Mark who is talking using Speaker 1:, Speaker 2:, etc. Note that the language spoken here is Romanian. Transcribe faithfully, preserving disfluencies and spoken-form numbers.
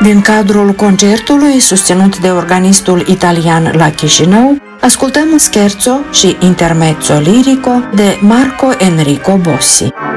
Speaker 1: Din cadrul concertului susținut de organistul italian la Chișinău, ascultăm scherzo și intermezzo lirico de Marco Enrico Bossi.